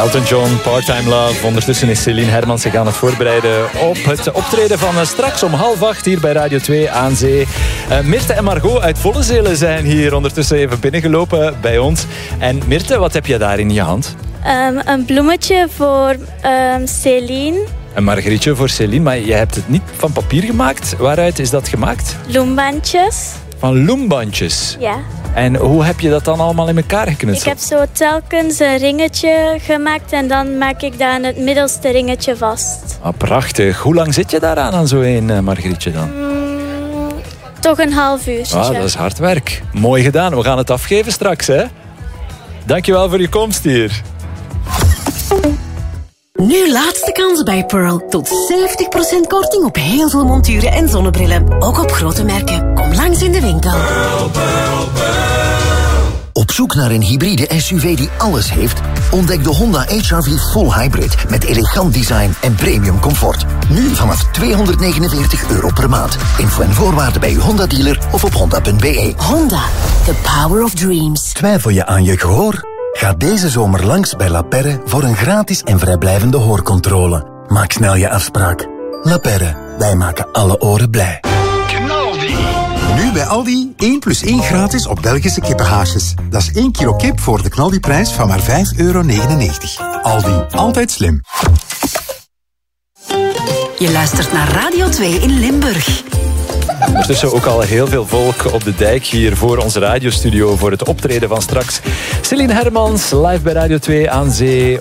Elton John, Part-Time Love. Ondertussen is Céline Hermans zich aan het voorbereiden op het optreden van straks om 7:30 hier bij Radio 2 aan Zee. Mirte en Margot uit Vollezelen zijn hier ondertussen even binnengelopen bij ons. En Mirte, wat heb je daar in je hand? Een bloemetje voor Céline. Een margrietje voor Céline, maar je hebt het niet van papier gemaakt. Waaruit is dat gemaakt? Bloembandjes. Van loembandjes? Ja. En hoe heb je dat dan allemaal in elkaar geknutseld? Ik heb zo telkens een ringetje gemaakt en dan maak ik daar het middelste ringetje vast. Ah, prachtig. Hoe lang zit je daaraan aan zo'n margrietje dan? Toch een half uurtje. Ah, dat is hard werk. Mooi gedaan. We gaan het afgeven straks, hè? Dankjewel voor je komst hier. Nu laatste kans bij Pearl. Tot 70% korting op heel veel monturen en zonnebrillen. Ook op grote merken. Kom langs in de winkel. Pearl, Pearl, Pearl. Op zoek naar een hybride SUV die alles heeft? Ontdek de Honda HR-V Full Hybrid met elegant design en premium comfort. Nu vanaf €249 per maand. Info en voorwaarden bij uw Honda-dealer of op honda.be. Honda, the power of dreams. Twijfel je aan je gehoor? Ga deze zomer langs bij La Perre voor een gratis en vrijblijvende hoorcontrole. Maak snel je afspraak. La Perre, wij maken alle oren blij. Knaldi! Nu bij Aldi 1+1 gratis op Belgische kippenhaasjes. Dat is 1 kilo kip voor de Knaldi-prijs van maar €5,99. Aldi, altijd slim. Je luistert naar Radio 2 in Limburg. Ondertussen ook al heel veel volk op de dijk hier voor onze radiostudio voor het optreden van straks. Céline Hermans, live bij Radio 2 aan Zee